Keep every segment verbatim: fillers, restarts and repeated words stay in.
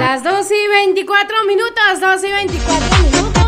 Las dos y veinticuatro minutos, dos y veinticuatro minutos.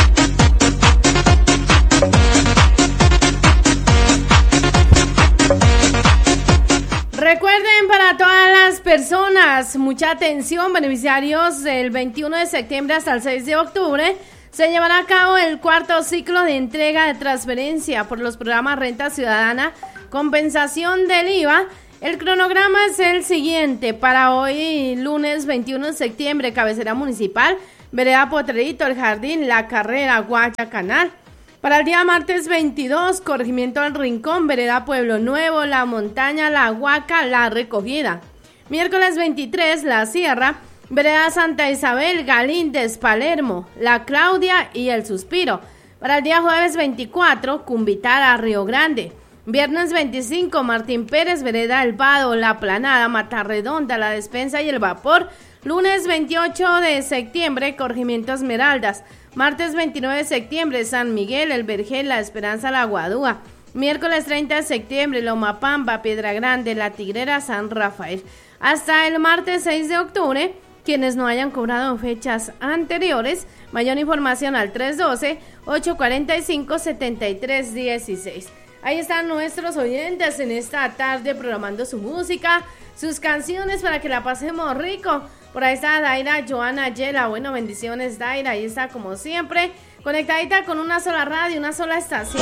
Recuerden, para todas las personas, mucha atención, beneficiarios del veintiuno de septiembre hasta el seis de octubre, se llevará a cabo el cuarto ciclo de entrega de transferencia por los programas Renta Ciudadana, compensación del I V A. El cronograma es el siguiente: para hoy, lunes veintiuno de septiembre, cabecera municipal, vereda Potrerito, El Jardín, La Carrera, Guaya, Canal. Para el día martes veintidós, corregimiento del Rincón, vereda Pueblo Nuevo, La Montaña, La Huaca, La Recogida. Miércoles veintitrés, La Sierra, vereda Santa Isabel, Galíndez, Palermo, La Claudia y El Suspiro. Para el día jueves veinticuatro, Cumbitara, Río Grande. Viernes veinticinco, Martín Pérez, vereda El Vado, La Planada, Matarredonda, La Despensa y El Vapor. Lunes veintiocho de septiembre, corregimiento Esmeraldas. Martes veintinueve de septiembre, San Miguel, El Vergel, La Esperanza, La Guadúa. Miércoles treinta de septiembre, Lomapamba, Piedra Grande, La Tigrera, San Rafael. Hasta el martes seis de octubre, quienes no hayan cobrado fechas anteriores, mayor información al tres uno dos, ocho cuatro cinco, siete tres uno seis. Ahí están nuestros oyentes en esta tarde programando su música, sus canciones para que la pasemos rico. Por ahí está Daira Joana Yela. Bueno, bendiciones, Daira. Ahí está, como siempre, conectadita con una sola radio, una sola estación.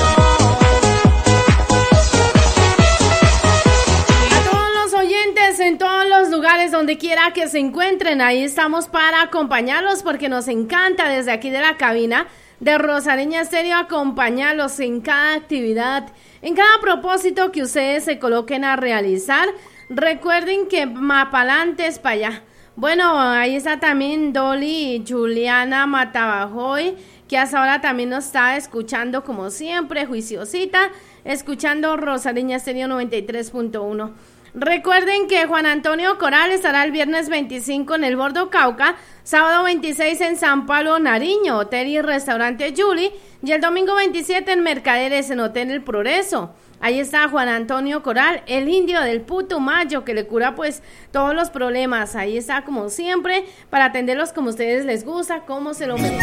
A todos los oyentes en todos los lugares, donde quiera que se encuentren, ahí estamos para acompañarlos, porque nos encanta desde aquí de la cabina de Rosareña Estéreo acompañarlos en cada actividad, en cada propósito que ustedes se coloquen a realizar. Recuerden que mapalante es para allá. Bueno, ahí está también Dolly Juliana Matabajoy, que hasta ahora también nos está escuchando como siempre, juiciosita, escuchando Rosareña Estéreo noventa y tres punto uno. Recuerden que Juan Antonio Coral estará el viernes veinticinco en el Bordo Cauca, sábado veintiséis en San Pablo, Nariño, Hotel y Restaurante Julie, y el domingo veintisiete en Mercaderes, en Hotel El Progreso. Ahí está Juan Antonio Coral, el indio del Putumayo, que le cura pues todos los problemas. Ahí está como siempre para atenderlos como a ustedes les gusta, como se lo merecen.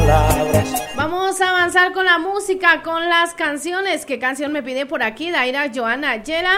Vamos a avanzar con la música, con las canciones. ¿Qué canción me pide por aquí? Daira Joana Yela,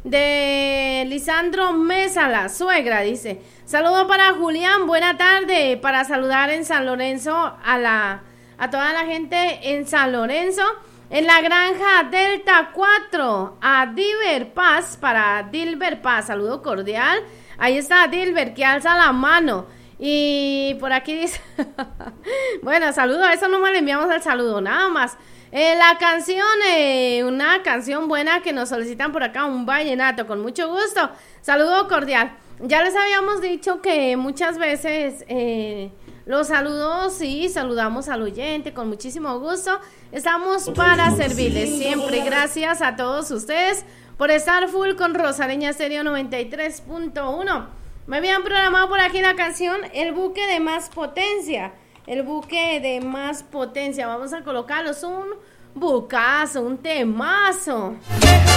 de Lisandro Mesa, la suegra, dice: saludo para Julián, buena tarde, para saludar en San Lorenzo a la a toda la gente en San Lorenzo, en la granja Delta cuatro, a Dilber Paz, para Dilber Paz, saludo cordial. Ahí está Dilber, que alza la mano. Y por aquí dice bueno, saludo, eso no me le enviamos el saludo, nada más. Eh, la canción, eh, una canción buena que nos solicitan por acá, un vallenato, con mucho gusto. Saludo cordial. Ya les habíamos dicho que muchas veces eh, los saludos, sí, saludamos al oyente con muchísimo gusto. Estamos para servirles siempre. Gracias a todos ustedes por estar full con Rosareña Estéreo noventa y tres punto uno. Me habían programado por aquí la canción El Buque de Más Potencia. El Buque de Más Potencia. Vamos a colocarlos un bucazo, un temazo.